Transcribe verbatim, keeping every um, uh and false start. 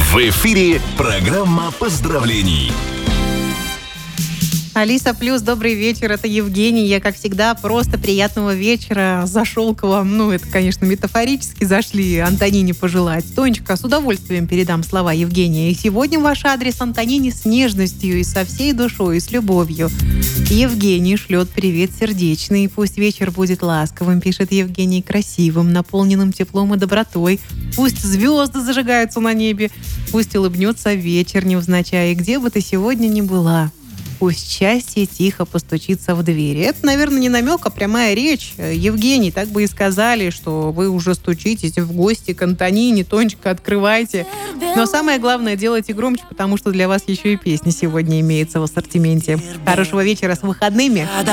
В эфире программа поздравлений. Алиса Плюс, добрый вечер, это Евгений. Я, как всегда, просто приятного вечера. Зашел к вам, ну, это, конечно, метафорически зашли Антонине пожелать. Тонечка, с удовольствием передам слова Евгения. И сегодня ваш адрес Антонине с нежностью и со всей душой, и с любовью. Евгений шлет привет сердечный. Пусть вечер будет ласковым, пишет Евгений, красивым, наполненным теплом и добротой. Пусть звезды зажигаются на небе. Пусть улыбнется вечер невзначай. И где бы ты сегодня ни была, пусть счастье тихо постучится в двери. Это, наверное, не намек, а прямая речь. Евгений, так бы и сказали, что вы уже стучитесь в гости к Антонине. Тонечка, открывайте. Но самое главное, делайте громче, потому что для вас еще и песня сегодня имеется в ассортименте. Хорошего вечера с выходными.